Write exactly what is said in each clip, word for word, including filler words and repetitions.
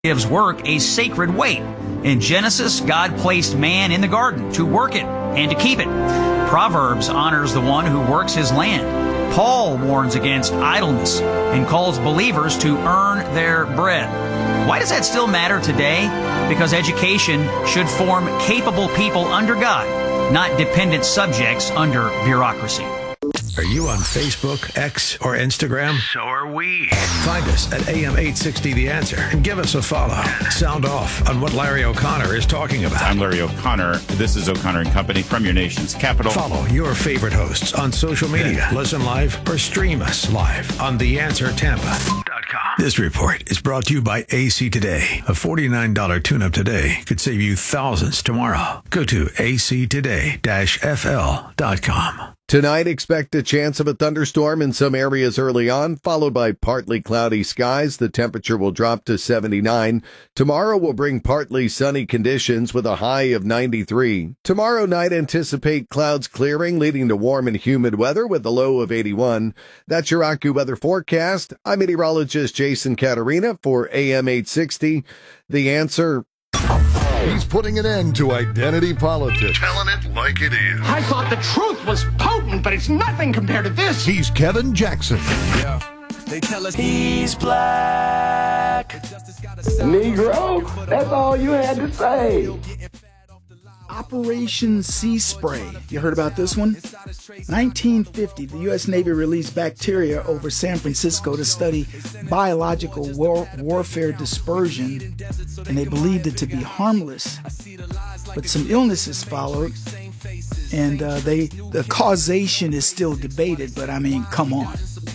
gives work a sacred weight. In Genesis, God placed man in the garden to work it and to keep it. Proverbs honors the one who works his land. Paul warns against idleness and calls believers to earn their bread. Why does that still matter today? Because education should form capable people under God, not dependent subjects under bureaucracy. Are you on Facebook, X, or Instagram? So are we. Find us at A M eight sixty The Answer and give us a follow. Sound off on what Larry O'Connor is talking about. I'm Larry O'Connor. This is O'Connor and Company from your nation's capital. Follow your favorite hosts on social media. Listen live or stream us live on the answer tampa dot com. This report is brought to you by A C Today. A forty-nine dollars tune-up today could save you thousands tomorrow. Go to A C today dash F L dot com. Tonight, expect a chance of a thunderstorm in some areas early on, followed by partly cloudy skies. The temperature will drop to seventy-nine. Tomorrow will bring partly sunny conditions with a high of ninety-three. Tomorrow night, anticipate clouds clearing, leading to warm and humid weather with a low of eighty-one. That's your AccuWeather forecast. I'm meteorologist Jason Caterina for A M eight sixty. The Answer. He's putting an end to identity politics. Telling it like it is. I thought the truth was potent, but it's nothing compared to this. He's Kevin Jackson. Yeah. They tell us he's black. Negro, that's all you had to say. Operation Sea Spray. You heard about this one? nineteen fifty, the U S Navy released bacteria over San Francisco to study biological war- warfare dispersion, and they believed it to be harmless. But some illnesses followed, and uh, they the causation is still debated, but I mean, come on.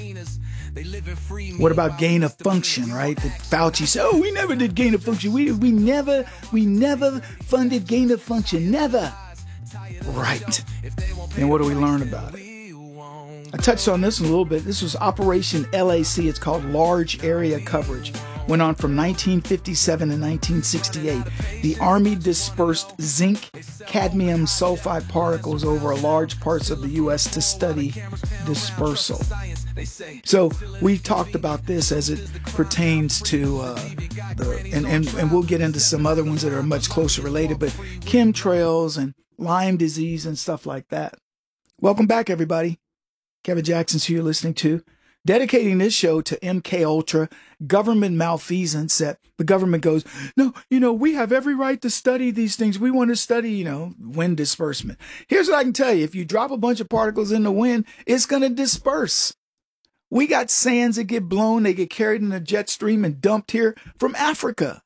What about gain of function, right? That Fauci said, oh, we never did gain of function. We we never we never funded gain of function. Never. Right. And what do we learn about it? I touched on this a little bit. This was Operation L A C. It's called Large Area Coverage. Went on from nineteen fifty-seven to nineteen sixty-eight. The Army dispersed zinc cadmium sulfide particles over large parts of the U S to study dispersal. So we talked about this as it pertains to, uh, the, and, and, and we'll get into some other ones that are much closer related, but chemtrails and Lyme disease and stuff like that. Welcome back, everybody. Kevin Jackson's who you're listening to. Dedicating this show to M K Ultra, government malfeasance that the government goes, no, you know, we have every right to study these things. We want to study, you know, wind disbursement. Here's what I can tell you. If you drop a bunch of particles in the wind, it's going to disperse. We got sands that get blown. They get carried in a jet stream and dumped here from Africa.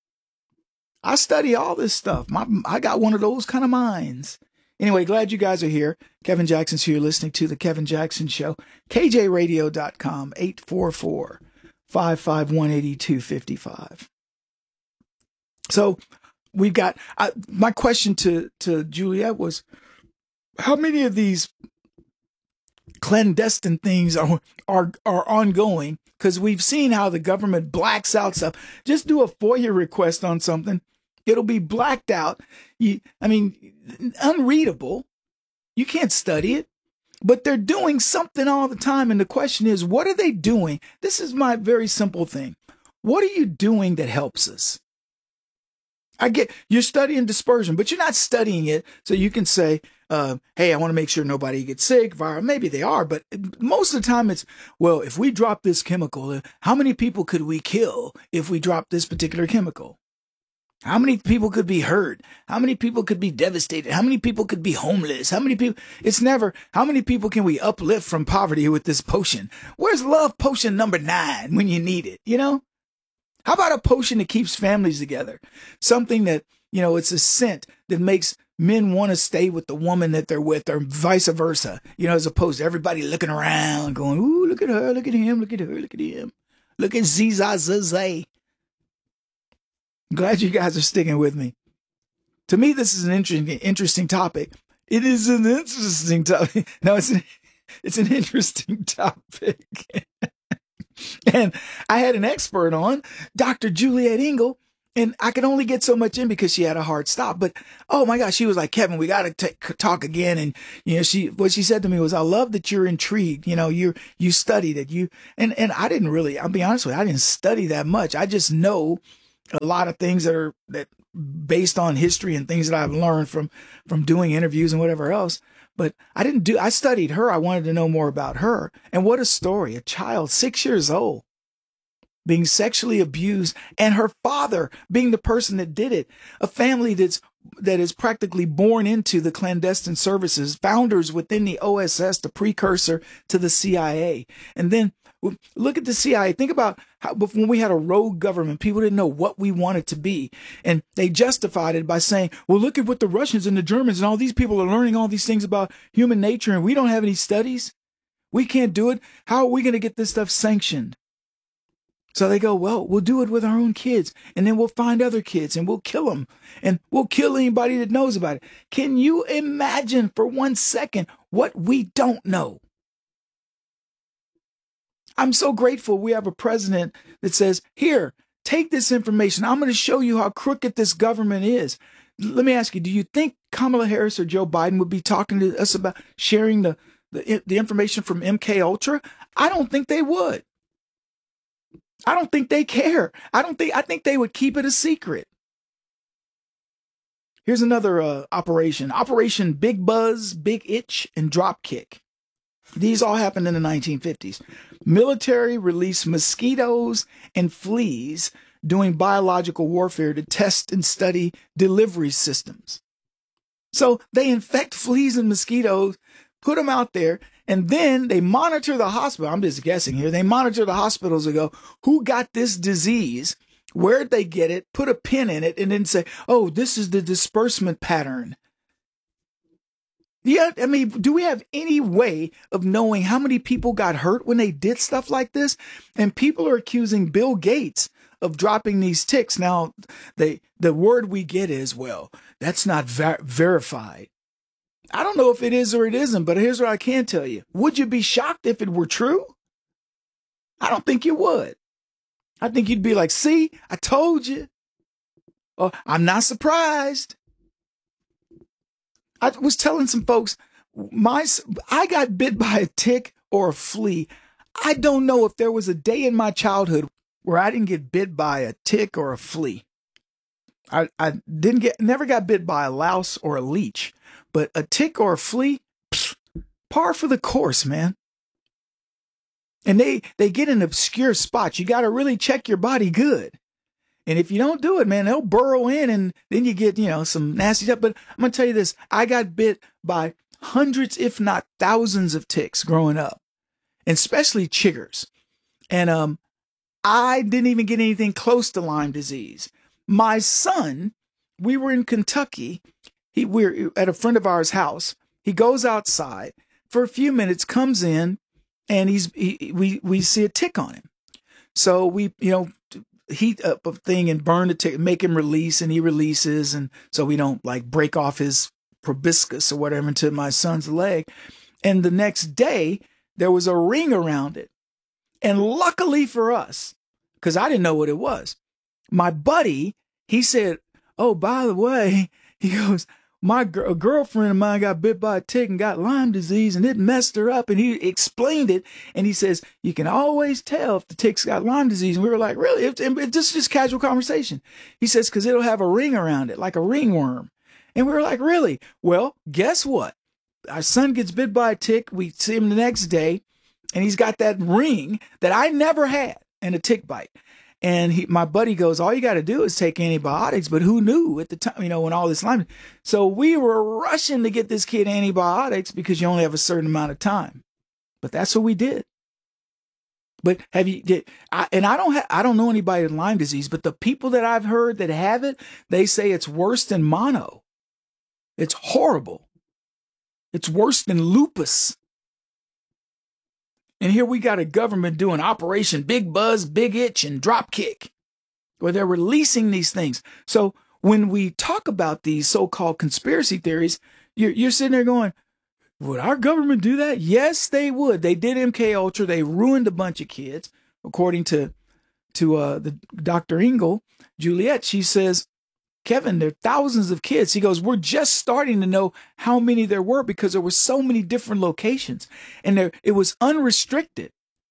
I study all this stuff. My, I got one of those kind of minds. Anyway, glad you guys are here. Kevin Jackson's here. You're listening to The Kevin Jackson Show. K J radio dot com, eight four four, five five one, eight two five five. So we've got, I, my question to, to Juliet was, how many of these clandestine things are, are, are ongoing? Because we've seen how the government blacks out stuff. Just do a FOIA request on something. It'll be blacked out. You, I mean, unreadable. You can't study it, but they're doing something all the time. And the question is, what are they doing? This is my very simple thing. What are you doing that helps us? I get you're studying dispersion, but you're not studying it so you can say, uh, hey, I want to make sure nobody gets sick. Viral. Maybe they are, but most of the time it's, well, if we drop this chemical, how many people could we kill if we drop this particular chemical? How many people could be hurt? How many people could be devastated? How many people could be homeless? How many people? It's never, how many people can we uplift from poverty with this potion? Where's love potion number nine when you need it? You know? How about a potion that keeps families together? Something that, you know, it's a scent that makes men want to stay with the woman that they're with or vice versa. You know, as opposed to everybody looking around going, ooh, look at her, look at him, look at her, look at him. Look at Zizazazay. Glad you guys are sticking with me. To me, this is an interesting, interesting topic. It is an interesting topic. No, it's an, it's an interesting topic. And I had an expert on, Doctor Juliet Engel, and I could only get so much in because she had a hard stop. But, oh my gosh, she was like, Kevin, we got to talk again. And, you know, she, what she said to me was, I love that you're intrigued. You know, you you studied it. You, and, and I didn't really, I'll be honest with you, I didn't study that much. I just know a lot of things that are that based on history and things that I've learned from from doing interviews and whatever else. But I didn't do, I studied her. I wanted to know more about her. And what a story. A child, six years old, being sexually abused, and her father being the person that did it. A family that's that is practically born into the clandestine services, founders within the O S S, the precursor to the C I A. And then look at the C I A. Think about how when we had a rogue government, people didn't know what we wanted to be. And they justified it by saying, well, look at what the Russians and the Germans and all these people are learning all these things about human nature, and we don't have any studies. We can't do it. How are we going to get this stuff sanctioned? So they go, well, we'll do it with our own kids, and then we'll find other kids and we'll kill them, and we'll kill anybody that knows about it. Can you imagine for one second what we don't know? I'm so grateful we have a president that says, here, take this information. I'm going to show you how crooked this government is. Let me ask you, do you think Kamala Harris or Joe Biden would be talking to us about sharing the, the, the information from M K Ultra? I don't think they would. I don't think they care. I don't think, I think they would keep it a secret. Here's another uh, operation. Operation Big Buzz, Big Itch, and Dropkick. These all happened in the nineteen fifties. Military released mosquitoes and fleas doing biological warfare to test and study delivery systems. So they infect fleas and mosquitoes, put them out there, and then they monitor the hospital. I'm just guessing here. They monitor the hospitals and go, who got this disease? Where'd they get it? Put a pin in it and then say, oh, this is the disbursement pattern. Yeah, I mean, do we have any way of knowing how many people got hurt when they did stuff like this? And people are accusing Bill Gates of dropping these ticks. Now, they, the word we get is, well, that's not ver- verified. I don't know if it is or it isn't, but here's what I can tell you. Would you be shocked if it were true? I don't think you would. I think you'd be like, see, I told you. Or I'm not surprised. I was telling some folks, my I got bit by a tick or a flea. I don't know if there was a day in my childhood where I didn't get bit by a tick or a flea. I, I didn't get, never got bit by a louse or a leech, but a tick or a flea, pfft, par for the course, man. And they, they get in obscure spots. You got to really check your body good. And if you don't do it, man, they'll burrow in and then you get, you know, some nasty stuff. But I'm going to tell you this. I got bit by hundreds, if not thousands of ticks growing up, and especially chiggers. And um, I didn't even get anything close to Lyme disease. My son, we were in Kentucky. He, we're at a friend of ours' house. He goes outside for a few minutes, comes in, and he's he, we we see a tick on him. So we, you know, heat up a thing and burn the tick, make him release, and he releases, and so we don't like break off his proboscis or whatever into my son's leg. And the next day there was a ring around it, and luckily for us, because I didn't know what it was, my buddy, he said, oh, by the way, he goes, my gr- a girlfriend of mine got bit by a tick and got Lyme disease, and it messed her up. And he explained it. And he says, you can always tell if the tick's got Lyme disease. And we were like, really? It, it, it, this is just casual conversation. He says, because it'll have a ring around it, like a ringworm. And we were like, really? Well, guess what? Our son gets bit by a tick. We see him the next day, and he's got that ring that I never had and a tick bite. And he, my buddy goes, all you got to do is take antibiotics. But who knew at the time, you know, when all this Lyme. So we were rushing to get this kid antibiotics because you only have a certain amount of time. But that's what we did. But have you did? I, and I don't have, I don't know anybody with Lyme disease, but the people that I've heard that have it, they say it's worse than mono. It's horrible. It's worse than lupus. And here we got a government doing Operation Big Buzz, Big Itch, and Dropkick, where they're releasing these things. So when we talk about these so-called conspiracy theories, you're, you're sitting there going, would our government do that? Yes, they would. They did M K Ultra. They ruined a bunch of kids. According to, to uh, the Doctor Engel, Juliet, she says, Kevin, there are thousands of kids. He goes, we're just starting to know how many there were because there were so many different locations, and there, it was unrestricted.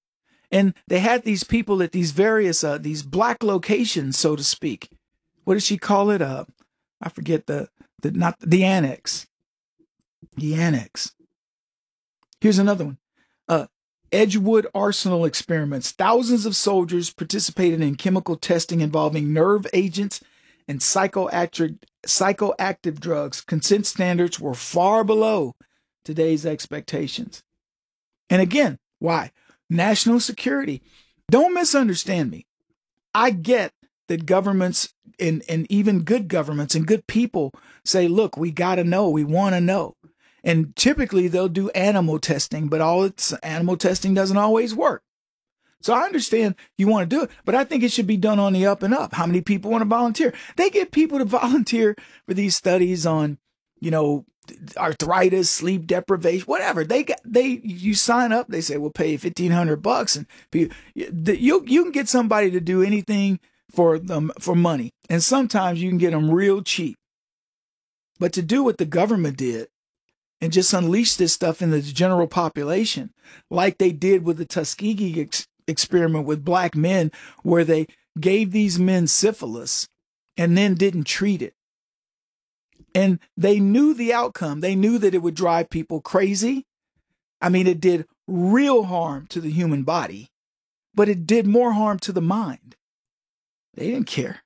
And they had these people at these various, uh, these black locations, so to speak. What did she call it? Uh, I forget the, the, not the annex. The annex. Here's another one. Uh, Edgewood Arsenal experiments. Thousands of soldiers participated in chemical testing involving nerve agents and psychoactive, psychoactive drugs. Consent standards were far below today's expectations. And again, why? National security. Don't misunderstand me. I get that governments and, and even good governments and good people say, look, we got to know, we want to know. And typically they'll do animal testing, but all it's animal testing doesn't always work. So I understand you want to do it, but I think it should be done on the up and up. How many people want to volunteer? They get people to volunteer for these studies on, you know, arthritis, sleep deprivation, whatever. They got, they, you sign up, they say, we'll pay you fifteen hundred bucks and you, you, you can get somebody to do anything for them for money. And sometimes you can get them real cheap. But to do what the government did and just unleash this stuff in the general population, like they did with the Tuskegee ex- experiment with black men, where they gave these men syphilis and then didn't treat it. And they knew the outcome. They knew that it would drive people crazy. I mean, it did real harm to the human body, but it did more harm to the mind. They didn't care.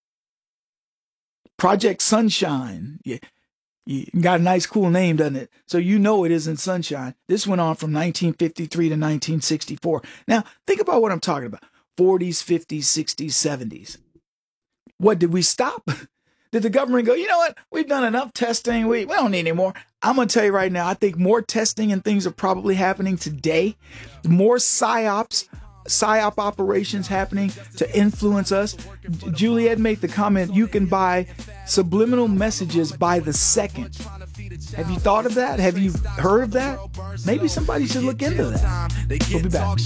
Project Sunshine. Yeah. You got a nice, cool name, doesn't it? So you know it isn't sunshine. This went on from nineteen fifty-three to nineteen sixty-four. Now, think about what I'm talking about. forties, fifties, sixties, seventies. What, did we stop? Did the government go, you know what? We've done enough testing. We, we don't need any more. I'm going to tell you right now, I think more testing and things are probably happening today. More psyops, psyop operations happening to influence us. Juliet made the comment, you can buy subliminal messages by the second. Have you thought of that? Have you heard of that? Maybe somebody should look into that. We'll be back.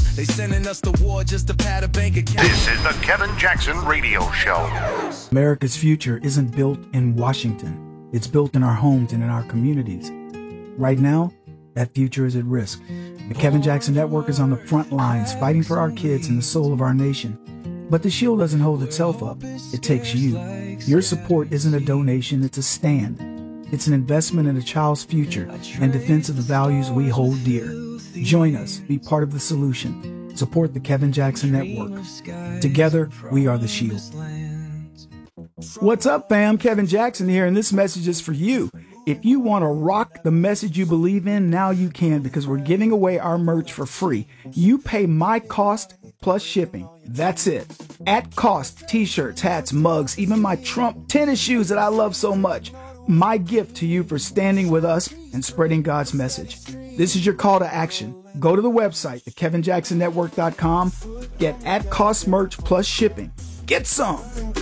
This is the Kevin Jackson Radio Show. America's future isn't built in Washington. It's built in our homes and in our communities. Right now, that future is at risk. The Kevin Jackson Network is on the front lines fighting for our kids and the soul of our nation. But the shield doesn't hold itself up. It takes you. Your support isn't a donation, it's a stand. It's an investment in a child's future and defense of the values we hold dear. Join us. Be part of the solution. Support the Kevin Jackson Network. Together, we are the shield. What's up, fam? Kevin Jackson here, and this message is for you. If you want to rock the message you believe in, now you can, because we're giving away our merch for free. You pay my cost plus shipping. That's it. At cost, t-shirts, hats, mugs, even my Trump tennis shoes that I love so much. My gift to you for standing with us and spreading God's message. This is your call to action. Go to the website, the kevin jackson network dot com. Get at cost merch plus shipping. Get some.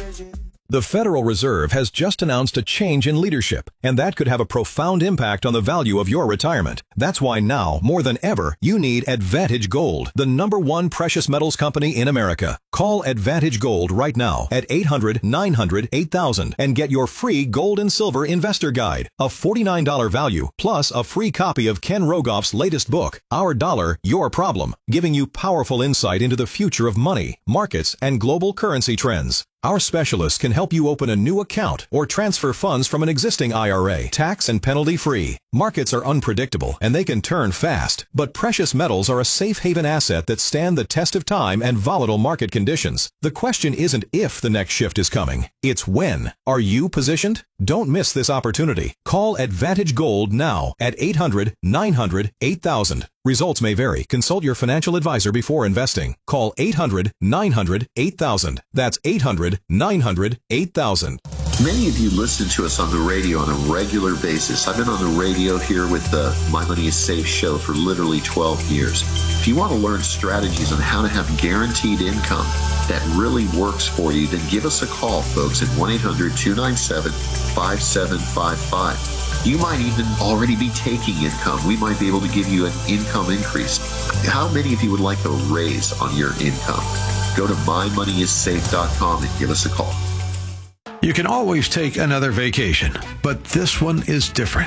The Federal Reserve has just announced a change in leadership, and that could have a profound impact on the value of your retirement. That's why now, more than ever, you need Advantage Gold, the number one precious metals company in America. Call Advantage Gold right now at eight hundred, nine hundred, eight thousand and get your free gold and silver investor guide, a forty-nine dollars value, plus a free copy of Ken Rogoff's latest book, Our Dollar, Your Problem, giving you powerful insight into the future of money, markets, and global currency trends. Our specialists can help you open a new account or transfer funds from an existing I R A, tax and penalty free. Markets are unpredictable and they can turn fast, but precious metals are a safe haven asset that stand the test of time and volatile market conditions. The question isn't if the next shift is coming, it's when. Are you positioned? Don't miss this opportunity. Call Advantage Gold now at eight hundred, nine hundred, eight thousand. Results may vary. Consult your financial advisor before investing. Call eight hundred, nine hundred, eight thousand. That's eight hundred, nine hundred, eight thousand. Many of you listen to us on the radio on a regular basis. I've been on the radio here with the My Money is Safe show for literally twelve years. If you want to learn strategies on how to have guaranteed income that really works for you, then give us a call, folks, at one eight hundred, two nine seven, five seven five five. You might even already be taking income. We might be able to give you an income increase. How many of you would like a raise on your income? Go to my money is safe dot com and give us a call. You can always take another vacation, but this one is different.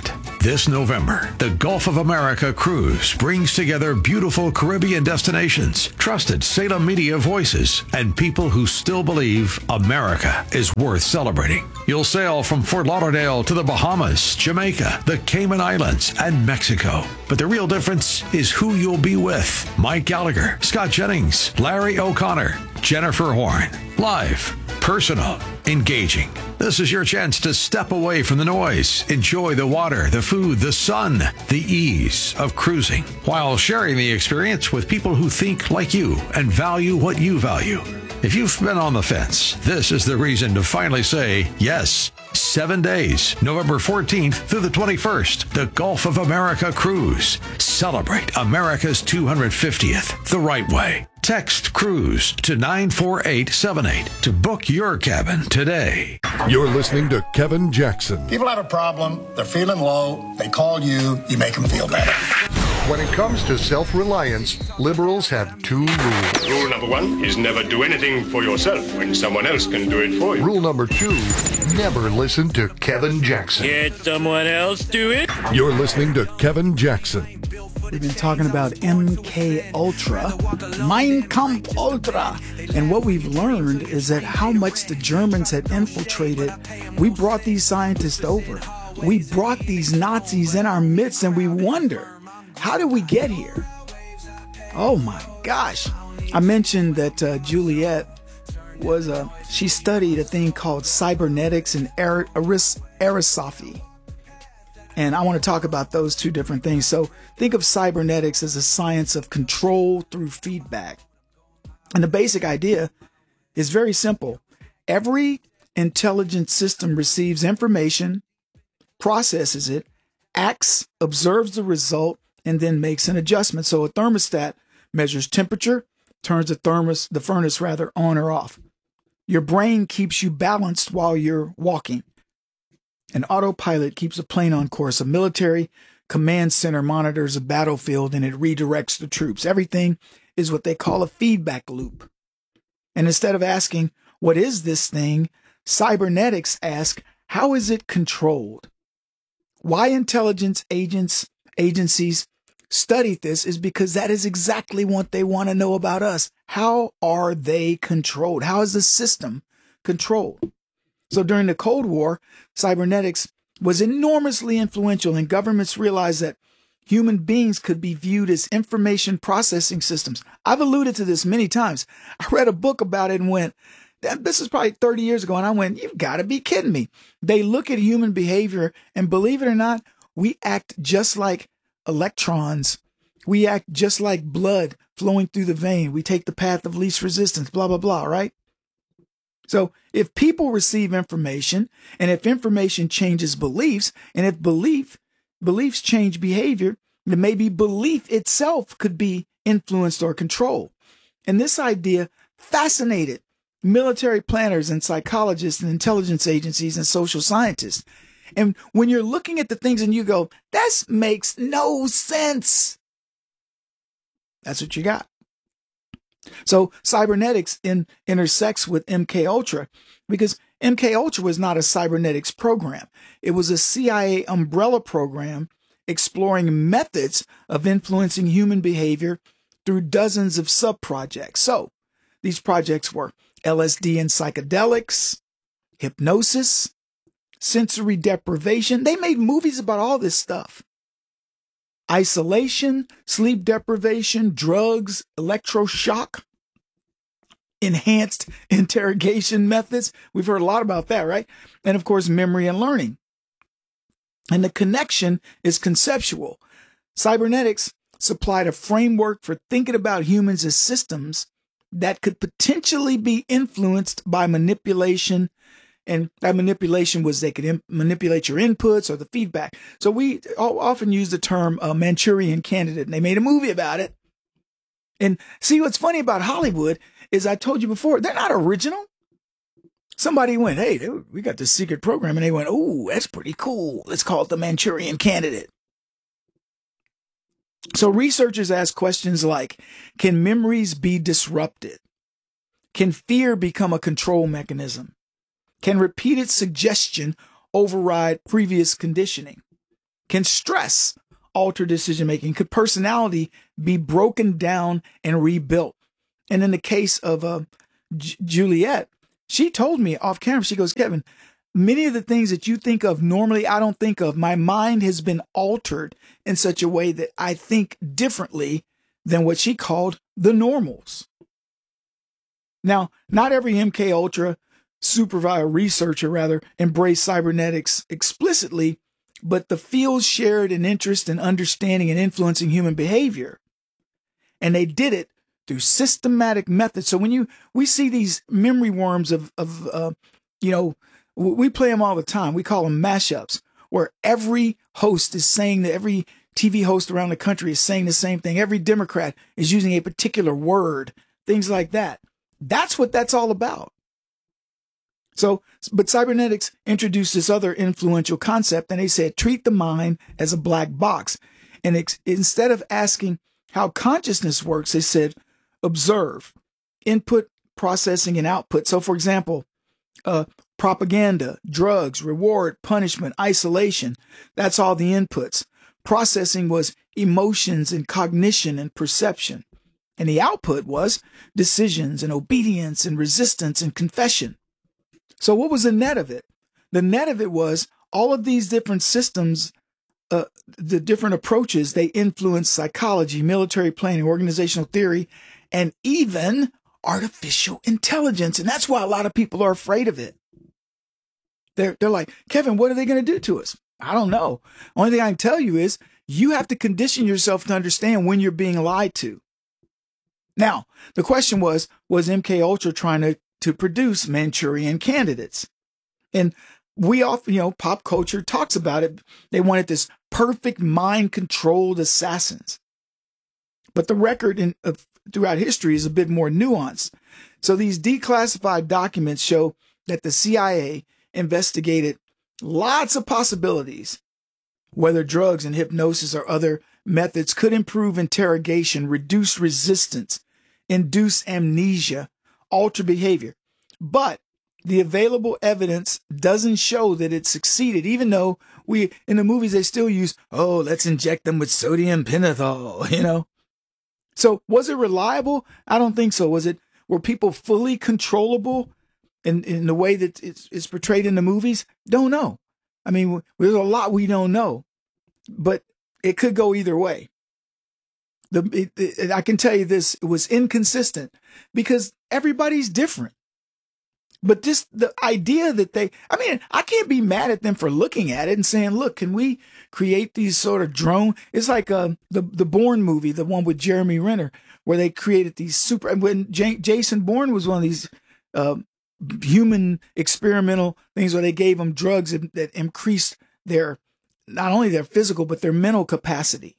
This November, the Gulf of America Cruise brings together beautiful Caribbean destinations, trusted Salem media voices, and people who still believe America is worth celebrating. You'll sail from Fort Lauderdale to the Bahamas, Jamaica, the Cayman Islands, and Mexico. But the real difference is who you'll be with. Mike Gallagher, Scott Jennings, Larry O'Connor, Jennifer Horn. Live, personal, engaging. This is your chance to step away from the noise, enjoy the water, the food, the sun, the ease of cruising, while sharing the experience with people who think like you and value what you value. If you've been on the fence, this is the reason to finally say yes. Seven days, November fourteenth through the twenty-first, the Gulf of America Cruise. Celebrate America's two hundred fiftieth the right way. Text CRUISE to nine four eight seven eight to book your cabin today. You're listening to Kevin Jackson. People have a problem, they're feeling low, they call you, you make them feel better. When it comes to self-reliance, liberals have two rules. Rule number one is never do anything for yourself when someone else can do it for you. Rule number two, never listen to Kevin Jackson. Can't someone else do it? You're listening to Kevin Jackson. We've been talking about M K Ultra, Mein Kampf Ultra. And what we've learned is that how much the Germans had infiltrated, we brought these scientists over. We brought these Nazis in our midst, and we wonder, how did we get here? Oh my gosh. I mentioned that uh, Juliet was, uh, she studied a thing called cybernetics and er- Aris- Aristophy. And I want to talk about those two different things. So think of cybernetics as a science of control through feedback. And the basic idea is very simple. Every intelligent system receives information, processes it, acts, observes the result, and then makes an adjustment. So a thermostat measures temperature, turns the thermos, the furnace rather, on or off. Your brain keeps you balanced while you're walking. An autopilot keeps a plane on course. A military command center monitors a battlefield and it redirects the troops. Everything is what they call a feedback loop. And instead of asking, what is this thing? Cybernetics ask, how is it controlled? Why intelligence agents, agencies study this is because that is exactly what they want to know about us. How are they controlled? How is the system controlled? So during the Cold War, cybernetics was enormously influential, and governments realized that human beings could be viewed as information processing systems. I've alluded to this many times. I read a book about it and went, this is probably thirty years ago, and I went, you've got to be kidding me. They look at human behavior, and believe it or not, we act just like electrons. We act just like blood flowing through the vein. We take the path of least resistance, blah, blah, blah, right? So if people receive information, and if information changes beliefs, and if belief beliefs change behavior, then maybe belief itself could be influenced or controlled. And this idea fascinated military planners and psychologists and intelligence agencies and social scientists. And when you're looking at the things and you go, this makes no sense, that's what you got. So cybernetics in, intersects with M K Ultra because M K Ultra was not a cybernetics program. It was a C I A umbrella program exploring methods of influencing human behavior through dozens of sub-projects. So these projects were L S D and psychedelics, hypnosis, sensory deprivation. They made movies about all this stuff. Isolation, sleep deprivation, drugs, electroshock, enhanced interrogation methods. We've heard a lot about that, right? And of course, memory and learning. And the connection is conceptual. Cybernetics supplied a framework for thinking about humans as systems that could potentially be influenced by manipulation. And that manipulation was they could imp- manipulate your inputs or the feedback. So we often use the term uh, Manchurian Candidate, and they made a movie about it. And see, what's funny about Hollywood is I told you before, they're not original. Somebody went, hey, dude, we got this secret program. And they went, oh, that's pretty cool. Let's call it the Manchurian Candidate. So researchers ask questions like, can memories be disrupted? Can fear become a control mechanism? Can repeated suggestion override previous conditioning? Can stress alter decision making? Could personality be broken down and rebuilt? And in the case of uh, J- Juliet, she told me off camera, she goes, Kevin, many of the things that you think of normally, I don't think of. My mind has been altered in such a way that I think differently than what she called the normals. Now, not every M K Ultra supervisor, researcher rather, embraced cybernetics explicitly, but the fields shared an interest in understanding and influencing human behavior. And they did it through systematic methods. So when you we see these memory worms of, of uh, you know, we play them all the time. We call them mashups, where every host is saying that every T V host around the country is saying the same thing. Every Democrat is using a particular word, things like that. That's what that's all about. So, but cybernetics introduced this other influential concept, and they said, treat the mind as a black box. And ex- instead of asking how consciousness works, they said, observe, input, processing, and output. So, for example, uh, propaganda, drugs, reward, punishment, isolation, that's all the inputs. Processing was emotions and cognition and perception. And the output was decisions and obedience and resistance and confession. So what was the net of it? The net of it was all of these different systems, uh, the different approaches, they influence psychology, military planning, organizational theory, and even artificial intelligence. And that's why a lot of people are afraid of it. They're, they're like, Kevin, what are they going to do to us? I don't know. Only thing I can tell you is you have to condition yourself to understand when you're being lied to. Now, the question was, was M K Ultra trying to, to produce Manchurian candidates? And we often, you know, pop culture talks about it. They wanted this perfect mind-controlled assassins. But the record in, of, throughout history is a bit more nuanced. So these declassified documents show that the C I A investigated lots of possibilities, whether drugs and hypnosis or other methods could improve interrogation, reduce resistance, induce amnesia, alter behavior. But the available evidence doesn't show that it succeeded, even though we, in the movies, they still use, oh, let's inject them with sodium pentothal, you know? So was it reliable? I don't think so. Was it, were people fully controllable in, in the way that it's, it's portrayed in the movies? Don't know. I mean, there's a lot we don't know, but it could go either way. The, it, it, I can tell you this, it was inconsistent because everybody's different. But just the idea that they, I mean, I can't be mad at them for looking at it and saying, look, can we create these sort of drone? It's like uh, the, the Bourne movie, the one with Jeremy Renner, where they created these super, when J- Jason Bourne was one of these uh, human experimental things where they gave them drugs that, that increased their, not only their physical, but their mental capacity.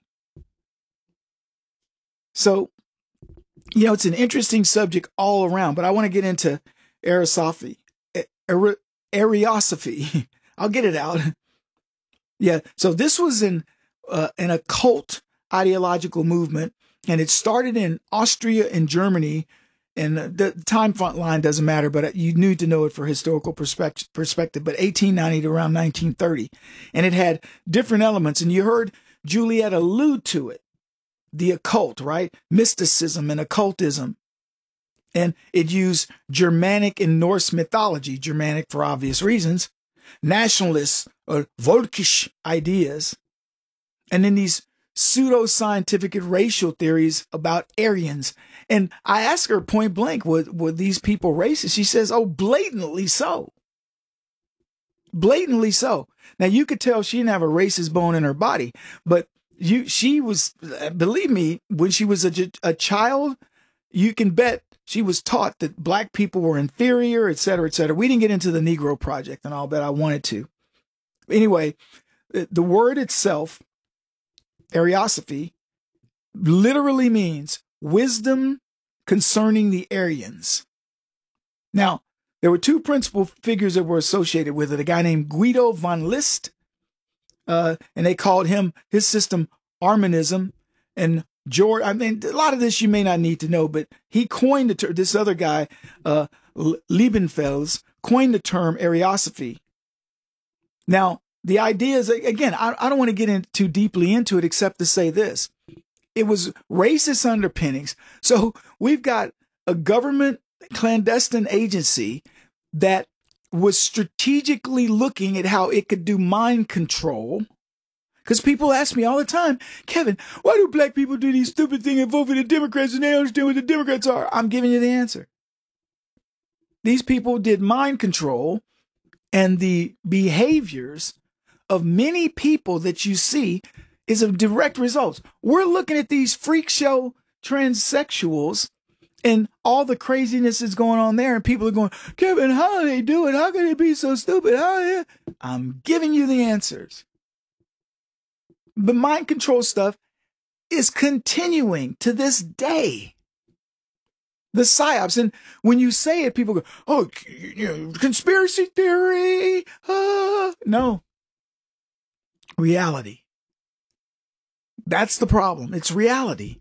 So, you know, it's an interesting subject all around, but I want to get into Ariosophy. Ariosophy. I'll get it out. Yeah. So this was an, uh, an occult ideological movement, and it started in Austria and Germany. And the time front line doesn't matter, but you need to know it for historical perspective, perspective, but eighteen ninety to around nineteen thirty. And it had different elements. And you heard Juliet allude to it. The occult, right? Mysticism and occultism. And it used Germanic and Norse mythology, Germanic for obvious reasons, nationalist or Völkisch ideas, and then these pseudo-scientific and racial theories about Aryans. And I asked her point blank, were, were these people racist? She says, oh, blatantly so. Blatantly so. Now, you could tell she didn't have a racist bone in her body, but you, she was, believe me, when she was a, a child, you can bet she was taught that black people were inferior, et cetera, et cetera. We didn't get into the Negro Project, and I'll bet I wanted to. Anyway, the word itself, Ariosophy, literally means wisdom concerning the Aryans. Now, there were two principal figures that were associated with it, a guy named Guido von List, uh, and they called him, his system, Armanism, and George, I mean, a lot of this you may not need to know, but he coined the term, this other guy, uh, Liebenfels, coined the term Ariosophy. Now, the idea is, again, I, I don't want to get in too deeply into it except to say this. It was racist underpinnings. So we've got a government clandestine agency that was strategically looking at how it could do mind control. Because people ask me all the time, Kevin, why do black people do these stupid things and vote for the Democrats and they don't understand what the Democrats are? I'm giving you the answer. These people did mind control, and the behaviors of many people that you see is a direct result. We're looking at these freak show transsexuals and all the craziness is going on there, and people are going, Kevin, how do they do it? How can they be so stupid? How? I'm giving you the answers. The mind control stuff is continuing to this day. The psyops. And when you say it, people go, oh, you know, conspiracy theory. Uh. No. Reality. That's the problem. It's reality.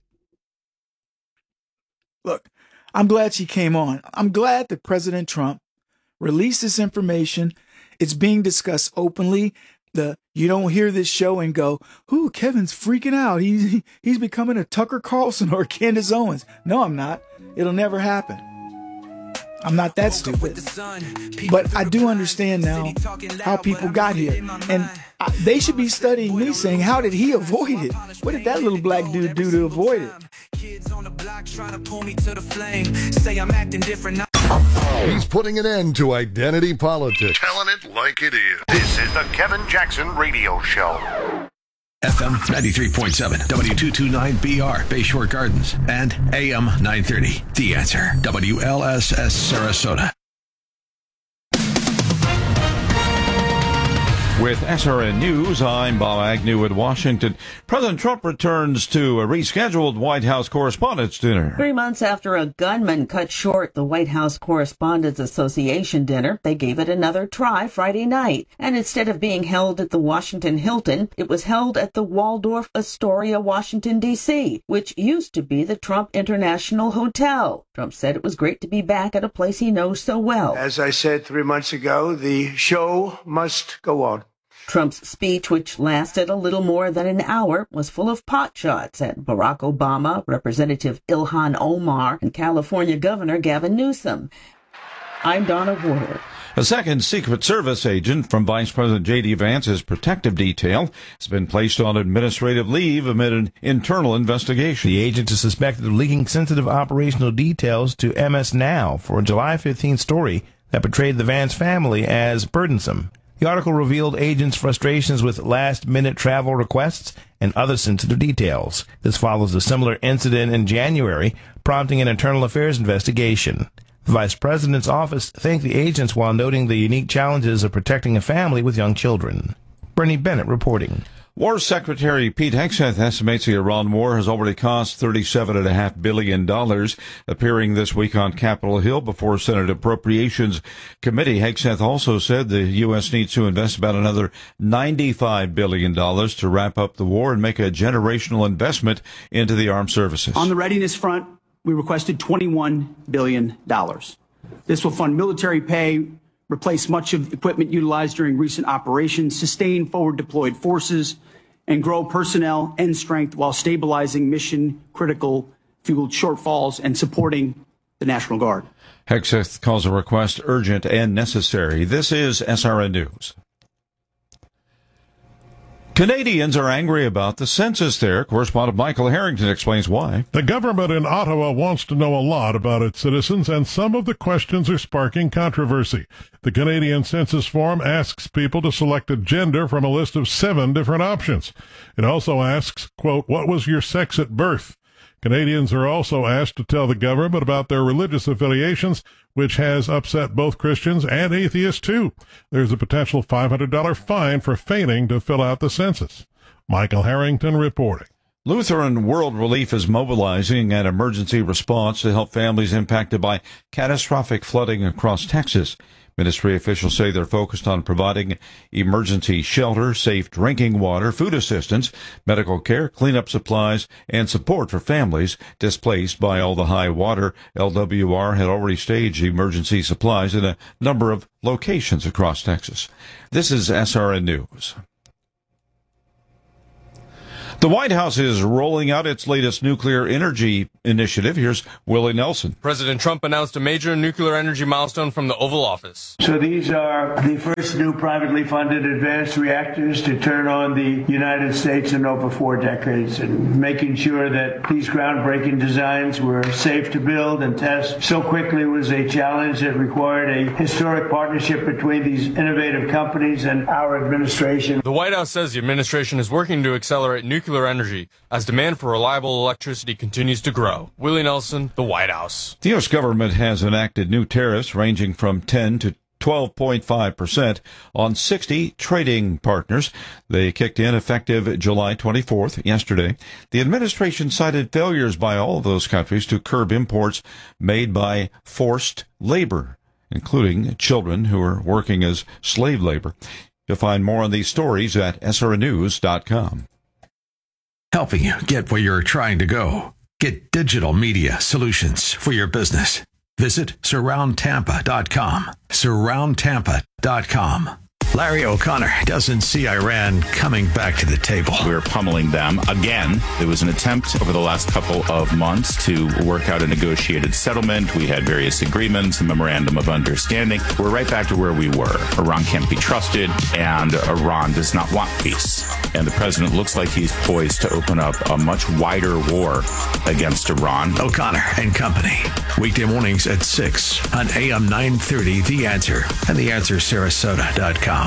Look, I'm glad she came on. I'm glad that President Trump released this information. It's being discussed openly. The you don't hear this show and go, ooh, Kevin's freaking out. He's he's becoming a Tucker Carlson or a Candace Owens. No, I'm not. It'll never happen. I'm not that stupid. But I do understand now how people got here. And I, they should be studying me saying, how did he avoid it? What did that little black dude do to avoid it? He's putting an end to identity politics. Telling it like it is. This is the Kevin Jackson Radio Show. F M ninety-three point seven, W two twenty-nine B R, Bayshore Gardens, and A M nine thirty. The Answer, W L S S Sarasota. With S R N News, I'm Bob Agnew in Washington. President Trump returns to a rescheduled White House Correspondents' Dinner. Three months after a gunman cut short the White House Correspondents' Association dinner, they gave it another try Friday night. And instead of being held at the Washington Hilton, it was held at the Waldorf Astoria, Washington, D C, which used to be the Trump International Hotel. Trump said it was great to be back at a place he knows so well. As I said three months ago, the show must go on. Trump's speech, which lasted a little more than an hour, was full of pot shots at Barack Obama, Representative Ilhan Omar, and California Governor Gavin Newsom. I'm Donna Warder. A second Secret Service agent from Vice President J D. Vance's protective detail has been placed on administrative leave amid an internal investigation. The agent is suspected of leaking sensitive operational details to M S Now for a July fifteenth story that portrayed the Vance family as burdensome. The article revealed agents' frustrations with last-minute travel requests and other sensitive details. This follows a similar incident in January, prompting an internal affairs investigation. The Vice President's office thanked the agents while noting the unique challenges of protecting a family with young children. Bernie Bennett reporting. War Secretary Pete Hegseth estimates the Iran war has already cost thirty-seven point five billion dollars. Appearing this week on Capitol Hill before Senate Appropriations Committee, Hegseth also said the U S needs to invest about another ninety-five billion dollars to wrap up the war and make a generational investment into the armed services. On the readiness front, we requested twenty-one billion dollars. This will fund military pay, replace much of the equipment utilized during recent operations, sustain forward-deployed forces, and grow personnel and strength while stabilizing mission-critical fuel shortfalls and supporting the National Guard. Hegseth calls the request urgent and necessary. This is S R N News. Canadians are angry about the census there. Correspondent Michael Harrington explains why. The government in Ottawa wants to know a lot about its citizens, and some of the questions are sparking controversy. The Canadian Census Form asks people to select a gender from a list of seven different options. It also asks, quote, what was your sex at birth? Canadians are also asked to tell the government about their religious affiliations, which has upset both Christians and atheists, too. There's a potential five hundred dollars fine for failing to fill out the census. Michael Harrington reporting. Lutheran World Relief is mobilizing an emergency response to help families impacted by catastrophic flooding across Texas. Ministry officials say they're focused on providing emergency shelter, safe drinking water, food assistance, medical care, cleanup supplies, and support for families displaced by all the high water. L W R had already staged emergency supplies in a number of locations across Texas. This is S R N News. The White House is rolling out its latest nuclear energy initiative. Here's Willie Nelson. President Trump announced a major nuclear energy milestone from the Oval Office. So these are the first new privately funded advanced reactors to turn on the United States in over four decades, and making sure that these groundbreaking designs were safe to build and test so quickly was a challenge that required a historic partnership between these innovative companies and our administration. The White House says the administration is working to accelerate nuclear energy as demand for reliable electricity continues to grow. Willie Nelson, the White House. The U S government has enacted new tariffs ranging from ten to twelve point five percent on sixty trading partners. They kicked in effective July twenty-fourth, yesterday. The administration cited failures by all of those countries to curb imports made by forced labor, including children who are working as slave labor. You'll find more on these stories at S R N news dot com. Helping you get where you're trying to go. Get digital media solutions for your business. Visit surround tampa dot com. surround tampa dot com. Larry O'Connor doesn't see Iran coming back to the table. We're pummeling them again. There was an attempt over the last couple of months to work out a negotiated settlement. We had various agreements, a memorandum of understanding. We're right back to where we were. Iran can't be trusted, and Iran does not want peace. And the president looks like he's poised to open up a much wider war against Iran. O'Connor and Company. Weekday mornings at six on A M nine thirty, The Answer, and the answer sarasota dot com.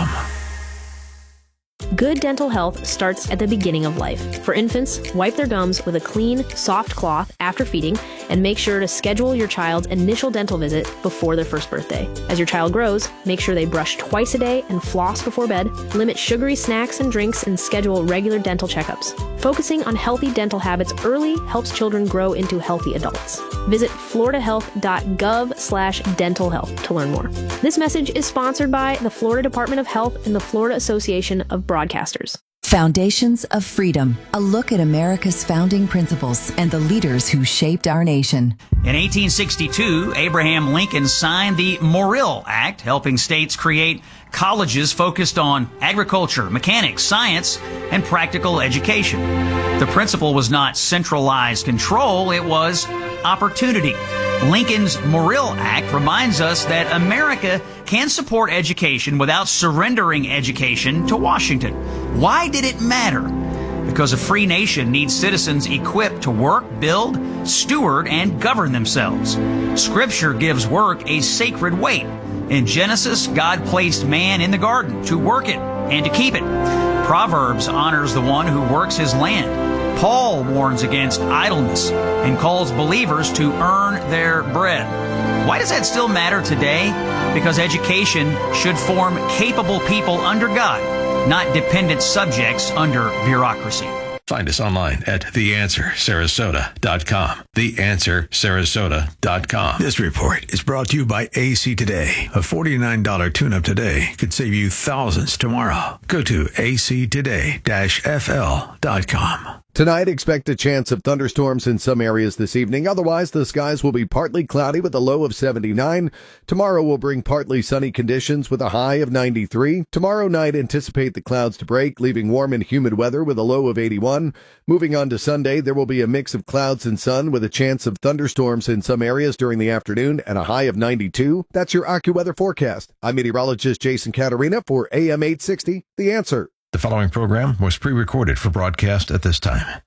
Good dental health starts at the beginning of life. For infants, wipe their gums with a clean, soft cloth after feeding, and make sure to schedule your child's initial dental visit before their first birthday. As your child grows, make sure they brush twice a day and floss before bed, limit sugary snacks and drinks, and schedule regular dental checkups. Focusing on healthy dental habits early helps children grow into healthy adults. Visit florida health dot gov slash dental health to learn more. This message is sponsored by the Florida Department of Health and the Florida Association of Broadcasters. Foundations of Freedom, a look at America's founding principles and the leaders who shaped our nation. In eighteen sixty-two, Abraham Lincoln signed the Morrill Act, helping states create colleges focused on agriculture, mechanics, science, and practical education. The principle was not centralized control, it was opportunity. Lincoln's Morrill Act reminds us that America can support education without surrendering education to Washington. Why did it matter? Because a free nation needs citizens equipped to work, build, steward, and govern themselves. Scripture gives work a sacred weight. In Genesis, God placed man in the garden to work it and to keep it. Proverbs honors the one who works his land. Paul warns against idleness and calls believers to earn their bread. Why does that still matter today? Because education should form capable people under God, not dependent subjects under bureaucracy. Find us online at the answer sarasota dot com. the answer sarasota dot com. This report is brought to you by A C Today. A forty-nine dollars tune-up today could save you thousands tomorrow. Go to A C today dash F L dot com. Tonight, expect a chance of thunderstorms in some areas this evening. Otherwise, the skies will be partly cloudy with a low of seventy-nine. Tomorrow will bring partly sunny conditions with a high of ninety-three. Tomorrow night, anticipate the clouds to break, leaving warm and humid weather with a low of eighty-one. Moving on to Sunday, there will be a mix of clouds and sun with a chance of thunderstorms in some areas during the afternoon and a high of ninety-two. That's your AccuWeather forecast. I'm meteorologist Jason Caterina for A M eight sixty, The Answer. The following program was pre-recorded for broadcast at this time.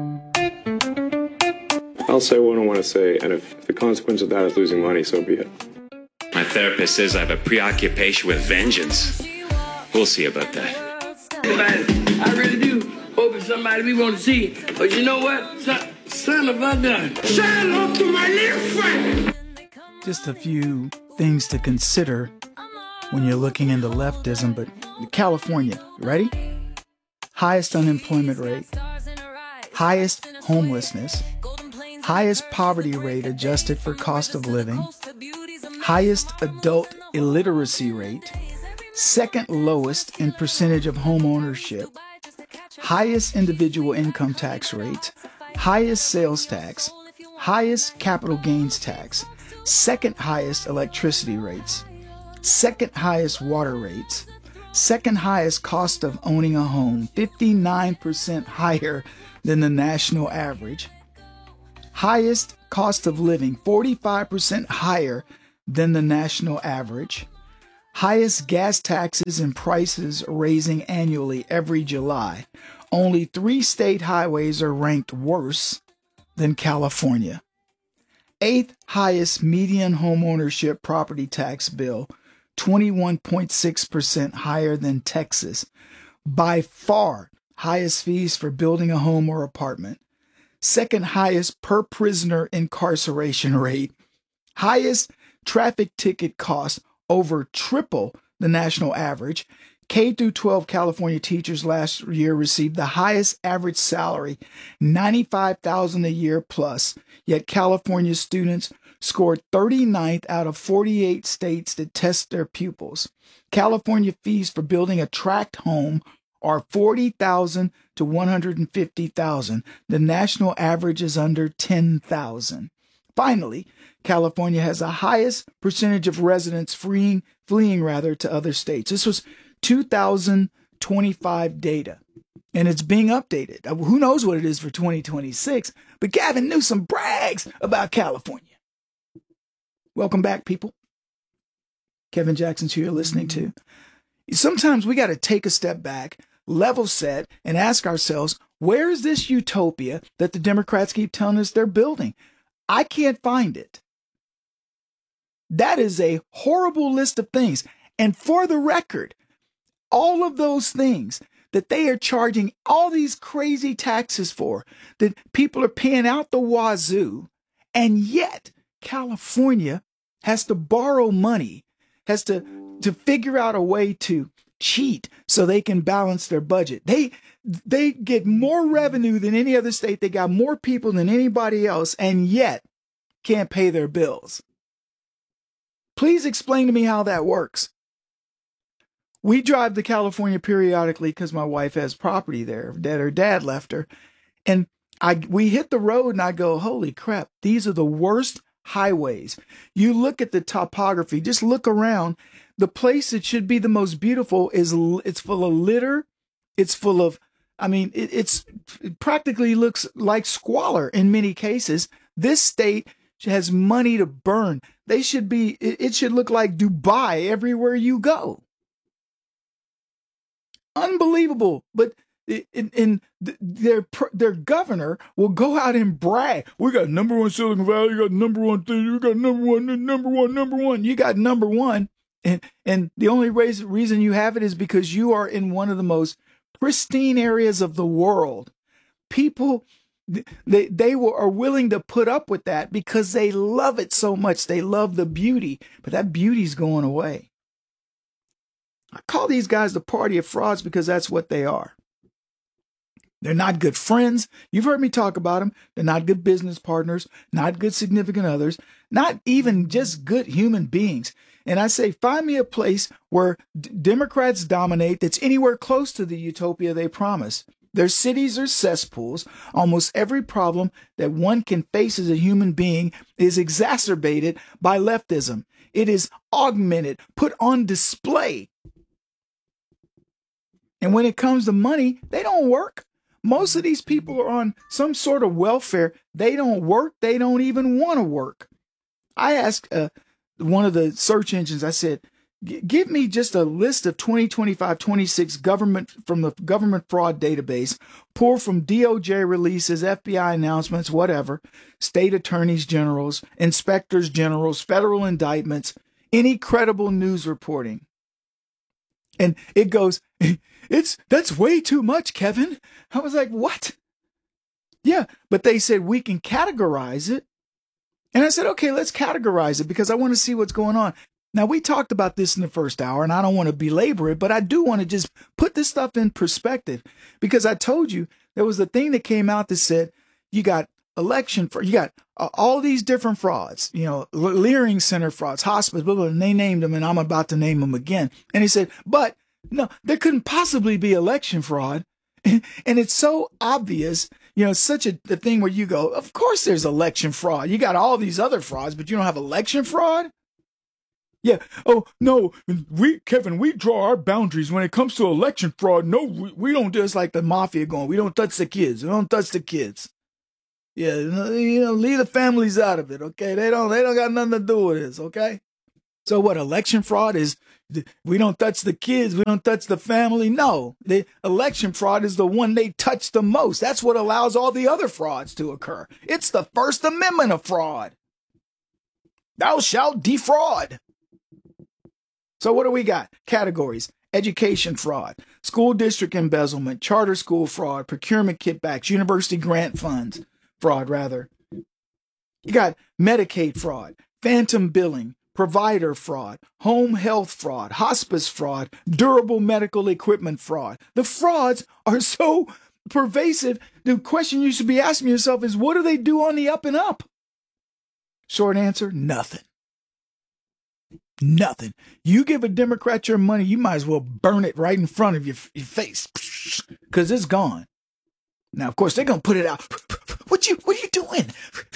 I'll say what I want to say, and if the consequence of that is losing money, so be it. My therapist says I have a preoccupation with vengeance. We'll see about that. I really do hope it's somebody we want to see. But you know what? Son, son of a gun. Shout out to my little friend. Just a few things to consider when you're looking into leftism, but California, ready? Highest unemployment rate, highest homelessness, highest poverty rate adjusted for cost of living, highest adult illiteracy rate, second lowest in percentage of home ownership, highest individual income tax rates, highest sales tax, highest capital gains tax, second highest electricity rates, second highest water rates, second highest cost of owning a home, fifty-nine percent higher than the national average, highest cost of living, forty-five percent higher than the national average, highest gas taxes and prices raising annually every July. Only three state highways are ranked worse than California. Eighth highest median home ownership property tax bill, twenty-one point six percent higher than Texas. By far, highest fees for building a home or apartment. Second highest per prisoner incarceration rate. Highest traffic ticket cost, over triple the national average. K through twelve California teachers last year received the highest average salary, ninety-five thousand dollars a year plus, yet California students scored thirty-ninth out of forty-eight states that test their pupils. California fees for building a tract home are forty thousand dollars to one hundred fifty thousand dollars. The national average is under ten thousand dollars. Finally, California has the highest percentage of residents fleeing, fleeing rather to other states. This was two thousand twenty-five data, and it's being updated. Who knows what it is for twenty twenty-six, but Gavin Newsom brags about California. Welcome back, people. Kevin Jackson's who you're listening to. Sometimes we got to take a step back, level set, and ask ourselves, where is this utopia that the Democrats keep telling us they're building? I can't find it. That is a horrible list of things. And for the record, all of those things that they are charging all these crazy taxes for, that people are paying out the wazoo, and yet California has to borrow money, has to, to figure out a way to cheat so they can balance their budget. They they get more revenue than any other state. They got more people than anybody else, and yet can't pay their bills. Please explain to me how that works. We drive to California periodically because my wife has property there that her dad left her. And I we hit the road and I go, holy crap, these are the worst highways. You look at the topography, just look around. The place that should be the most beautiful is it's full of litter. It's full of, I mean, it, it's it practically looks like squalor in many cases. This state has money to burn. They should be, it, it should look like Dubai everywhere you go. Unbelievable. But in, in their their governor will go out and brag. We got number one Silicon Valley. You got number one thing. You got number one, number one, number one. You got number one. And, and the only reason, reason you have it is because you are in one of the most pristine areas of the world. People, they, they will, are willing to put up with that because they love it so much. They love the beauty, but that beauty's going away. I call these guys the party of frauds because that's what they are. They're not good friends. You've heard me talk about them. They're not good business partners, not good significant others, not even just good human beings. And I say, find me a place where d- Democrats dominate that's anywhere close to the utopia they promise. Their cities are cesspools. Almost every problem that one can face as a human being is exacerbated by leftism. It is augmented, put on display. And when it comes to money, they don't work. Most of these people are on some sort of welfare. They don't work. They don't even want to work. I asked uh, one of the search engines, I said, give me just a list of twenty twenty-five twenty-six government from the government fraud database, pull from D O J releases, F B I announcements, whatever, state attorneys generals, inspectors generals, federal indictments, any credible news reporting. And it goes, it's, that's way too much, Kevin. I was like, what? Yeah, but they said we can categorize it. And I said, okay, let's categorize it because I want to see what's going on. Now, we talked about this in the first hour, and I don't want to belabor it, but I do want to just put this stuff in perspective because I told you there was a thing that came out that said you got election fraud. You got uh, all these different frauds, you know, Leering Center frauds, hospice, blah, blah, and they named them, and I'm about to name them again. And he said, but no, there couldn't possibly be election fraud. And, and it's so obvious, you know, such a, a thing where you go, of course there's election fraud. You got all these other frauds, but you don't have election fraud? Yeah. Oh, no, we, Kevin, we draw our boundaries when it comes to election fraud. No, we, we don't do it's like the mafia going. We don't touch the kids. We don't touch the kids. Yeah. You know, leave the families out of it. Okay. They don't, they don't got nothing to do with this. Okay. So what election fraud is, we don't touch the kids. We don't touch the family. No, the election fraud is the one they touch the most. That's what allows all the other frauds to occur. It's the First Amendment of fraud. Thou shalt defraud. So what do we got? Categories: education fraud, school district embezzlement, charter school fraud, procurement kickbacks, university grant funds fraud, rather. You got Medicaid fraud, phantom billing, provider fraud, home health fraud, hospice fraud, durable medical equipment fraud. The frauds are so pervasive. The question you should be asking yourself is, what do they do on the up and up? Short answer, nothing. Nothing. You give a Democrat your money, you might as well burn it right in front of your, your face, because it's gone. Now, of course, they're going to put it out. What you, what are you doing?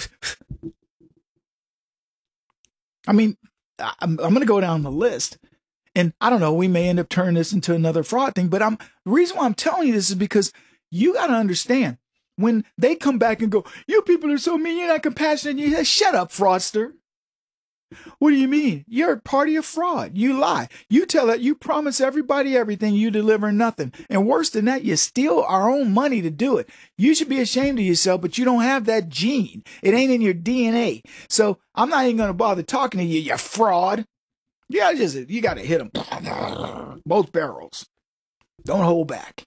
I mean, I'm, I'm going to go down the list, and I don't know, we may end up turning this into another fraud thing, but I'm, the reason why I'm telling you this is because you got to understand, when they come back and go, you people are so mean, you're not compassionate, you say, shut up, fraudster. What do you mean? You're a party of fraud. You lie. You tell that you promise everybody everything, you deliver nothing. And worse than that, you steal our own money to do it. You should be ashamed of yourself, but you don't have that gene. It ain't in your D N A. So I'm not even going to bother talking to you, you fraud. Yeah, just you got to hit them. Both barrels. Don't hold back.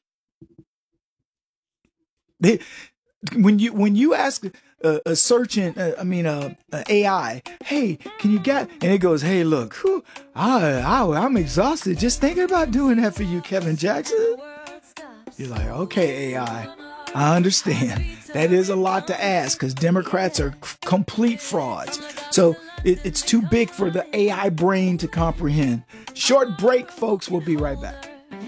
They, when you when you ask a, a search in, uh, I mean, uh, uh, A I, hey, can you get? And it goes, hey, look, whew, I, I, I'm exhausted just thinking about doing that for you, Kevin Jackson. You're like, okay, A I, I understand. That is a lot to ask because Democrats are c- complete frauds. So it, it's too big for the A I brain to comprehend. Short break, folks. We'll be right back.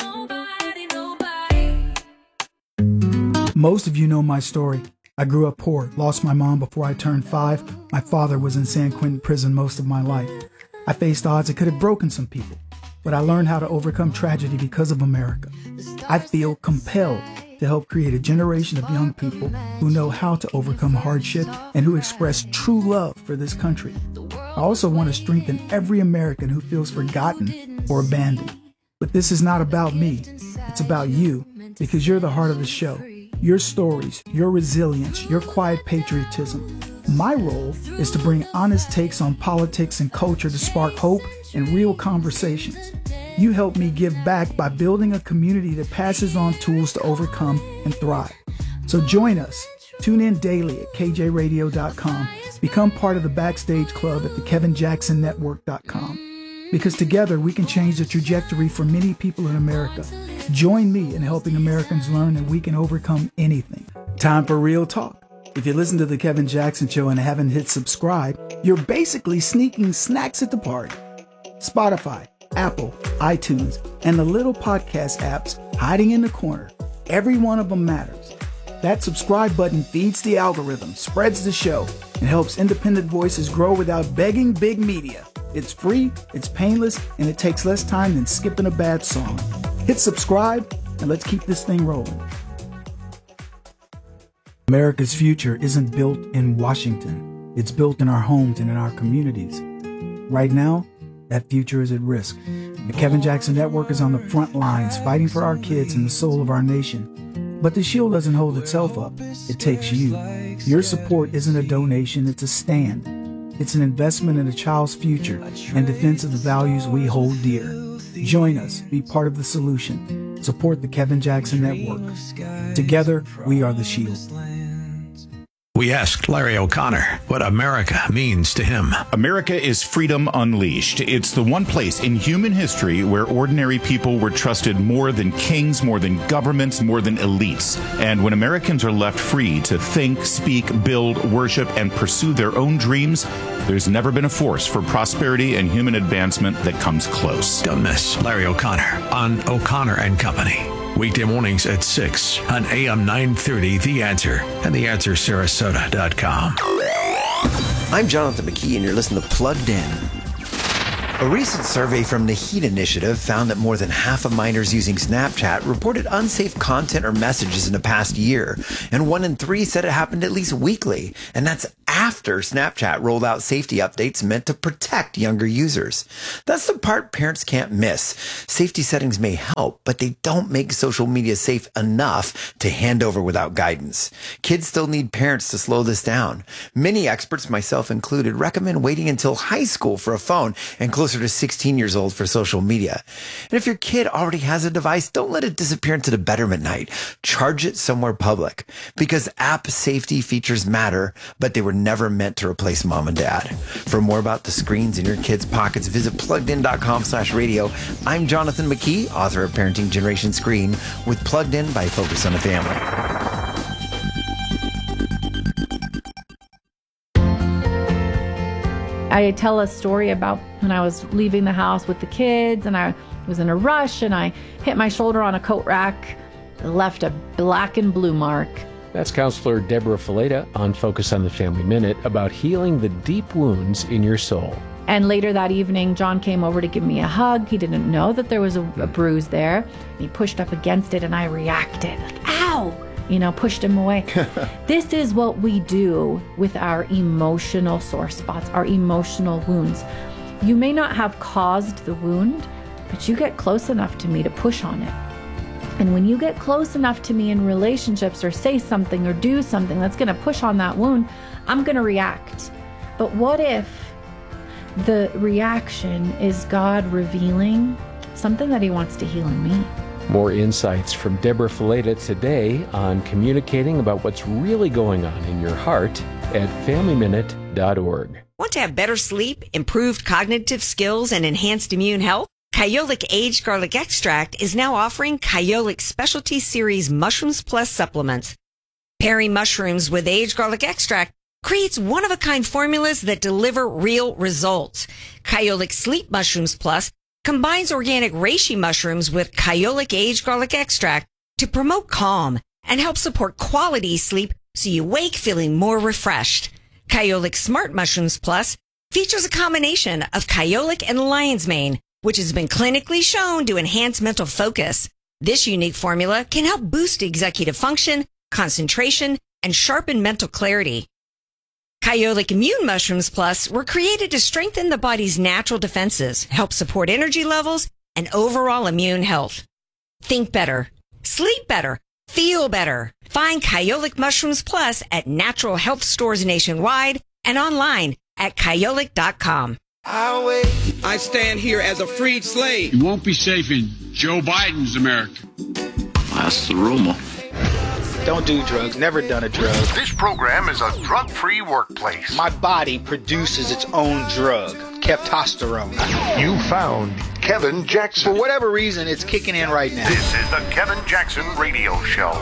Most of you know my story. I grew up poor, lost my mom before I turned five. My father was in San Quentin prison most of my life. I faced odds that could have broken some people, but I learned how to overcome tragedy because of America. I feel compelled to help create a generation of young people who know how to overcome hardship and who express true love for this country. I also want to strengthen every American who feels forgotten or abandoned. But this is not about me. It's about you, because you're the heart of the show. Your stories, your resilience, your quiet patriotism. My role is to bring honest takes on politics and culture to spark hope and real conversations. You help me give back by building a community that passes on tools to overcome and thrive. So join us. Tune in daily at K J radio dot com. Become part of the Backstage Club at the Kevin Jackson Network dot com. Because together we can change the trajectory for many people in America. Join me in helping Americans learn that we can overcome anything. Time for real talk. If you listen to The Kevin Jackson Show and haven't hit subscribe, you're basically sneaking snacks at the party. Spotify, Apple, iTunes, and the little podcast apps hiding in the corner. Every one of them matters. That subscribe button feeds the algorithm, spreads the show, and helps independent voices grow without begging big media. It's free, it's painless, and it takes less time than skipping a bad song. Hit subscribe, and let's keep this thing rolling. America's future isn't built in Washington. It's built in our homes and in our communities. Right now, that future is at risk. The Kevin Jackson Network is on the front lines fighting for our kids and the soul of our nation. But the shield doesn't hold itself up. It takes you. Your support isn't a donation, it's a stand. It's an investment in a child's future and defense of the values we hold dear. Join us, be part of the solution. Support the Kevin Jackson Network. Together, we are the shield. We asked Larry O'Connor what America means to him. America is freedom unleashed. It's the one place in human history where ordinary people were trusted more than kings, more than governments, more than elites. And when Americans are left free to think, speak, build, worship, and pursue their own dreams, there's never been a force for prosperity and human advancement that comes close. Don't miss Larry O'Connor on O'Connor and Company. Weekday mornings at six on A M nine thirty, The Answer, and the answer sarasota dot com. I'm Jonathan McKee, and you're listening to Plugged In. A recent survey from the HEAT Initiative found that more than half of minors using Snapchat reported unsafe content or messages in the past year, and one in three said it happened at least weekly, and that's after Snapchat rolled out safety updates meant to protect younger users. That's the part parents can't miss. Safety settings may help, but they don't make social media safe enough to hand over without guidance. Kids still need parents to slow this down. Many experts, myself included, recommend waiting until high school for a phone and closer to sixteen years old for social media. And if your kid already has a device, don't let it disappear into the betterment night. Charge it somewhere public, because app safety features matter, but they were never meant to replace mom and dad. For more about the screens in your kids' pockets, visit pluggedin.com slash radio. I'm Jonathan McKee, author of Parenting Generation Screen, with Plugged In by Focus on the Family. I tell a story about when I was leaving the house with the kids and I was in a rush and I hit my shoulder on a coat rack, left a black and blue mark. That's Counselor Deborah Fileta on Focus on the Family Minute about healing the deep wounds in your soul. And later that evening, John came over to give me a hug. He didn't know that there was a, a bruise there. He pushed up against it and I reacted like, ow! You know, pushed him away. This is what we do with our emotional sore spots, our emotional wounds. You may not have caused the wound, but you get close enough to me to push on it. And when you get close enough to me in relationships or say something or do something that's going to push on that wound, I'm going to react. But what if the reaction is God revealing something that he wants to heal in me? More insights from Deborah Fileta today on communicating about what's really going on in your heart at family minute dot org. Want to have better sleep, improved cognitive skills, and enhanced immune health? Kyolic Aged Garlic Extract is now offering Kyolic Specialty Series Mushrooms Plus supplements. Pairing mushrooms with aged garlic extract creates one-of-a-kind formulas that deliver real results. Kyolic Sleep Mushrooms Plus combines organic reishi mushrooms with Kyolic Aged Garlic Extract to promote calm and help support quality sleep so you wake feeling more refreshed. Kyolic Smart Mushrooms Plus features a combination of kyolic and lion's mane, which has been clinically shown to enhance mental focus. This unique formula can help boost executive function, concentration, and sharpen mental clarity. Kyolic Immune Mushrooms Plus were created to strengthen the body's natural defenses, help support energy levels, and overall immune health. Think better, sleep better, feel better. Find Kyolic Mushrooms Plus at natural health stores nationwide and online at kyolic dot com. I stand here as a freed slave. You won't be safe in Joe Biden's America. That's the rumor. Don't do drugs. Never done a drug. This program is a drug-free workplace. My body produces its own drug, keftosterone. You found Kevin Jackson. For whatever reason, it's kicking in right now. This is the Kevin Jackson Radio Show.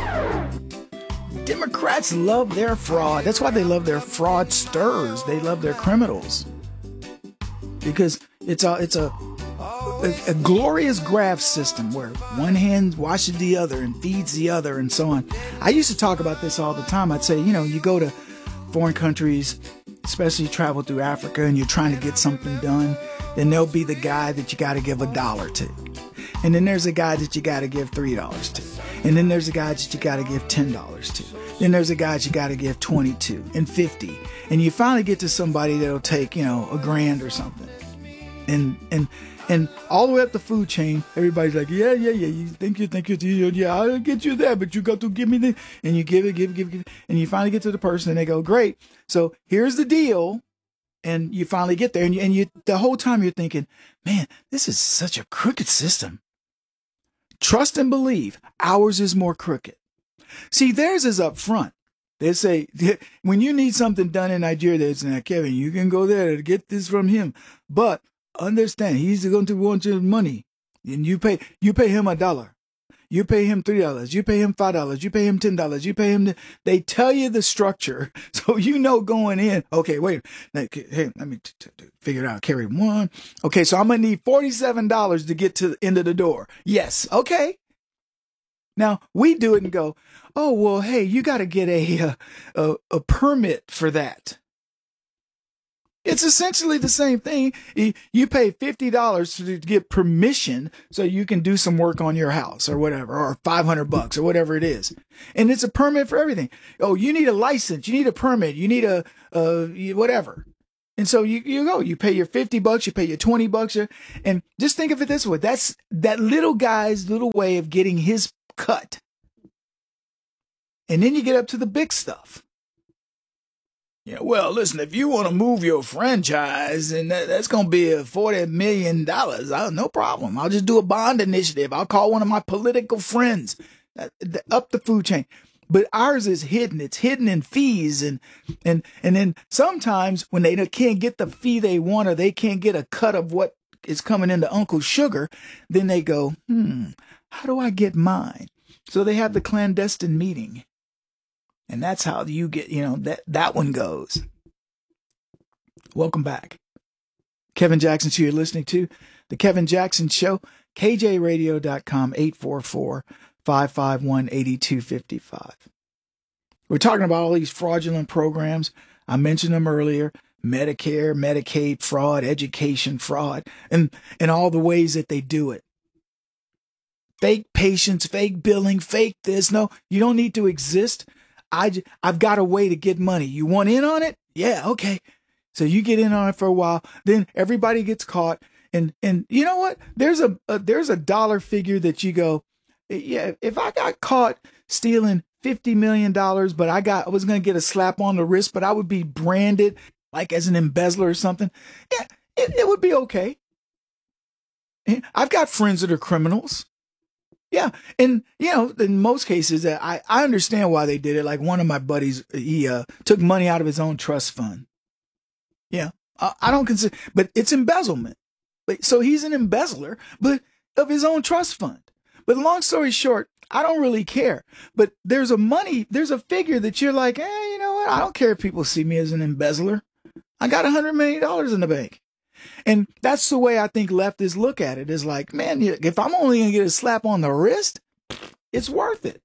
Democrats love their fraud. That's why they love their fraudsters. They love their criminals. Because it's a it's a, a a glorious graft system where one hand washes the other and feeds the other and so on. I used to talk about this all the time. I'd say, you know, you go to foreign countries, especially travel through Africa, and you're trying to get something done, then there'll be the guy that you got to give a dollar to. And then there's a guy that you got to give three dollars to. And then there's a guy that you got to give ten dollars to. Then there's a guy that you got to give twenty-two and fifty. And you finally get to somebody that'll take, you know, a grand or something. And and and all the way up the food chain, everybody's like, yeah, yeah, yeah, you think you think you, yeah, I'll get you that, but you got to give me the, and you give it, give it, give it, give it. And you finally get to the person and they go, great. So here's the deal. And you finally get there and you, and you, the whole time you're thinking, man, this is such a crooked system. Trust and believe. Ours is more crooked. See, theirs is up front. They say, when you need something done in Nigeria, they say, Kevin, you can go there to get this from him. But understand, he's going to want your money. And you pay, you pay him a dollar. You pay him three dollars. You pay him five dollars. You pay him ten dollars. You pay him. The, they tell you the structure. So you know going in, okay, wait, hey, let me t- t- figure it out. Carry one. Okay, so I'm going to need forty-seven dollars to get to the end of the door. Yes, okay. Now, we do it and go, oh, well, hey, you got to get a, a a permit for that. It's essentially the same thing. You pay fifty dollars to get permission so you can do some work on your house or whatever, or five hundred bucks or whatever it is. And it's a permit for everything. Oh, you need a license. You need a permit. You need a, a whatever. And so you, you go, you pay your fifty bucks, you pay your twenty bucks. And just think of it this way. That's that little guy's little way of getting his cut. And then you get up to the big stuff. Yeah, well, listen, if you want to move your franchise, and that, that's going to be a forty million dollars, I'll, no problem. I'll just do a bond initiative. I'll call one of my political friends uh, the, up the food chain. But ours is hidden. It's hidden in fees. And, and, and then sometimes when they can't get the fee they want, or they can't get a cut of what is coming into Uncle Sugar, then they go, hmm, how do I get mine? So they have the clandestine meeting. And that's how you get, you know, that, that one goes. Welcome back. Kevin Jackson Show you're listening to. The Kevin Jackson Show, K J radio dot com, eight four four, five five one, eight two five five. We're talking about all these fraudulent programs. I mentioned them earlier. Medicare, Medicaid fraud, education fraud, and, and all the ways that they do it. Fake patients, fake billing, fake this. No, you don't need to exist. I, I've got a way to get money. You want in on it? Yeah, okay. So you get in on it for a while. Then everybody gets caught. And and you know what? There's a, a there's a dollar figure that you go, yeah, if I got caught stealing fifty million dollars, but I got I was going to get a slap on the wrist, but I would be branded like as an embezzler or something. Yeah, it, it would be okay. I've got friends that are criminals. Yeah. And, you know, in most cases, I, I understand why they did it. Like one of my buddies, he uh, took money out of his own trust fund. Yeah. I, I don't consider, but it's embezzlement. But, so he's an embezzler, but of his own trust fund. But long story short, I don't really care. But there's a money, there's a figure that you're like, eh, you know what? I don't care if people see me as an embezzler. I got a hundred million dollars in the bank. And that's the way I think leftists look at it, is like, man, if I'm only going to get a slap on the wrist, it's worth it.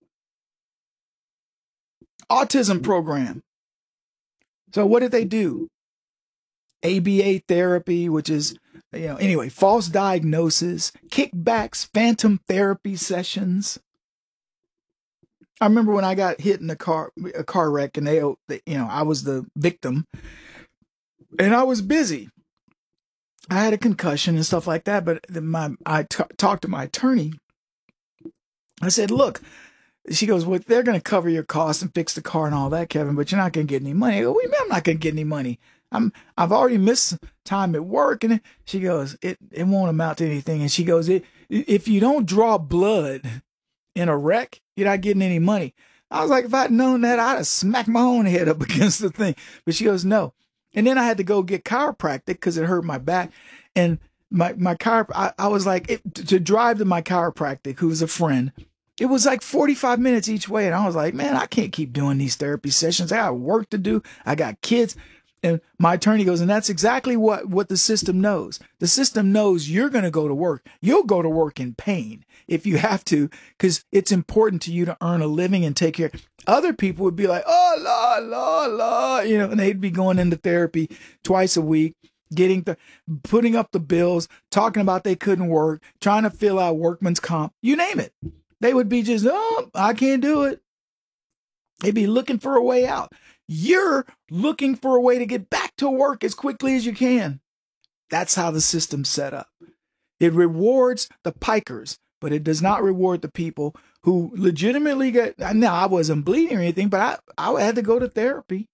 Autism program. So what did they do? A B A therapy, which is, you know, anyway, false diagnosis, kickbacks, phantom therapy sessions. I remember when I got hit in a car, a car wreck, and they, they you know, I was the victim, and I was busy. I had a concussion and stuff like that, but my I t- talked to my attorney. I said, look, she goes, well, they're going to cover your costs and fix the car and all that, Kevin, but you're not going to get any money. I go, what do you mean I'm not going to get any money? I'm, I've already missed time at work. And she goes, it, it won't amount to anything. And she goes, it, if you don't draw blood in a wreck, you're not getting any money. I was like, if I'd known that, I'd have smacked my own head up against the thing. But she goes, no. And then I had to go get chiropractic because it hurt my back. And my, my chiro, I, I was like, it, to drive to my chiropractic, who's a friend, it was like forty-five minutes each way. And I was like, man, I can't keep doing these therapy sessions. I got work to do. I got kids. And my attorney goes, and that's exactly what, what the system knows. The system knows you're going to go to work. You'll go to work in pain if you have to, because it's important to you to earn a living and take care. Other people would be like, oh, la, la, la, you know, and they'd be going into therapy twice a week, getting the, putting up the bills, talking about they couldn't work, trying to fill out workman's comp, you name it. They would be just, oh, I can't do it. They'd be looking for a way out. You're looking for a way to get back to work as quickly as you can. That's how the system's set up. It rewards the pikers, but it does not reward the people who legitimately get, now I wasn't bleeding or anything, but I, I had to go to therapy.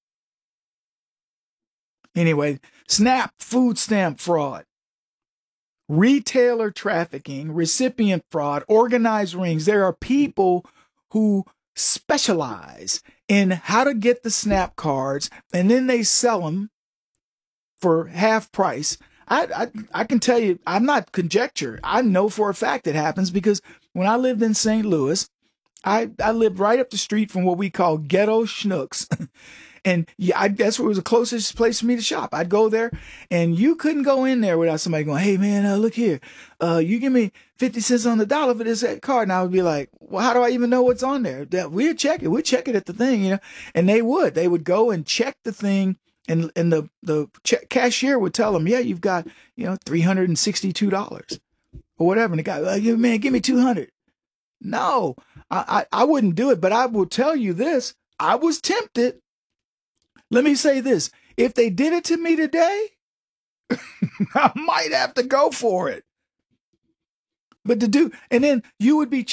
Anyway, SNAP food stamp fraud, retailer trafficking, recipient fraud, organized rings. There are people who specialize in how to get the SNAP cards, and then they sell them for half price. I, I I can tell you, I'm not conjecture. I know for a fact it happens because when I lived in Saint Louis, I, I lived right up the street from what we call Ghetto Schnucks. And yeah, I, that's where it was the closest place for me to shop. I'd go there, and you couldn't go in there without somebody going, "Hey man, uh, look here, uh, you give me fifty cents on the dollar for this card," and I would be like, "Well, how do I even know what's on there?" We'd check it. We'd check it at the thing, you know. And they would. They would go and check the thing, and and the the check, cashier would tell them, "Yeah, you've got you know three hundred and sixty-two dollars or whatever." And the guy, like, "Man, give me two hundred." No, I, I I wouldn't do it, but I will tell you this: I was tempted. Let me say this. If they did it to me today, I might have to go for it. But to do, and then you would be